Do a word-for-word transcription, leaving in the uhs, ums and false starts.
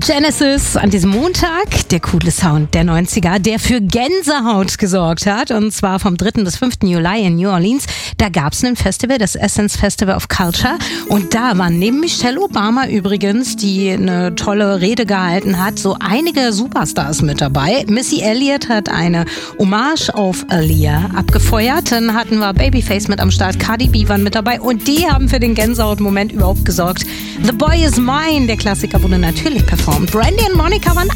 Genesis an diesem Montag, der coole Sound der neunziger, der für Gänsehaut gesorgt hat, und zwar vom dritten bis fünften Juli in New Orleans. Da gab es ein Festival, das Essence Festival of Culture, und da waren neben Michelle Obama übrigens, die eine tolle Rede gehalten hat, so einige Superstars mit dabei. Missy Elliott hat eine Hommage auf Aaliyah abgefeuert, dann hatten wir Babyface mit am Start, Cardi B waren mit dabei, und die haben für den Gänsehaut-Moment überhaupt gesorgt. The Boy Is Mine, der Klassiker, wurde natürlich performt. Brandy und Monica waren